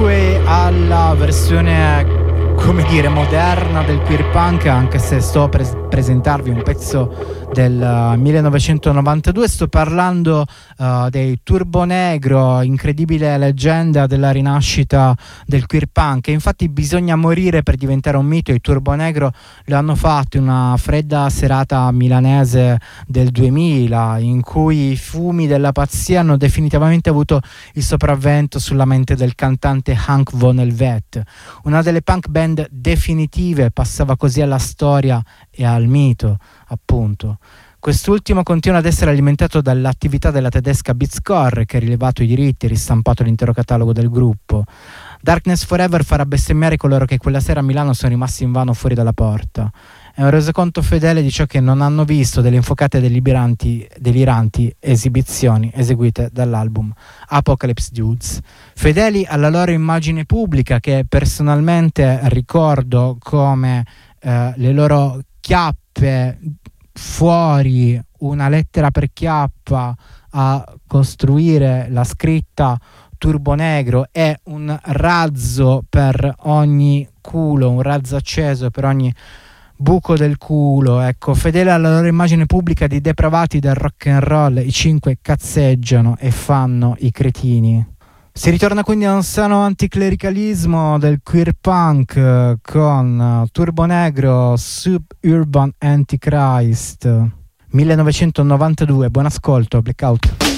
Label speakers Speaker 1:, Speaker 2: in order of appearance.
Speaker 1: Freeway alla versione, come dire, moderna del queer punk, anche se sto per presentarvi un pezzo del 1992. Sto parlando dei Turbonegro, incredibile leggenda della rinascita del queer punk. E infatti bisogna morire per diventare un mito. I Turbonegro lo hanno fatto in una fredda serata milanese del 2000, in cui i fumi della pazzia hanno definitivamente avuto il sopravvento sulla mente del cantante Hank von Helvet. Una delle punk band definitive passava così alla storia e al mito, appunto. Quest'ultimo continua ad essere alimentato dall'attività della tedesca Beatscore, che ha rilevato i diritti e ristampato l'intero catalogo del gruppo. Darkness Forever farà bestemmiare coloro che quella sera a Milano sono rimasti invano fuori dalla porta. È un resoconto fedele di ciò che non hanno visto delle infuocate e deliranti esibizioni eseguite dall'album Apocalypse Dudes, fedeli alla loro immagine pubblica, che personalmente ricordo come le loro chiappe fuori, una lettera per chiappa a costruire la scritta Turbonegro e un razzo per ogni culo, un razzo acceso per ogni buco del culo, ecco, fedele alla loro immagine pubblica di depravati del rock and roll. I 5 cazzeggiano e fanno i cretini. Si ritorna quindi a un sano anticlericalismo del queer punk con Turbonegro, Suburban Antichrist, 1992. Buon ascolto, Blackout.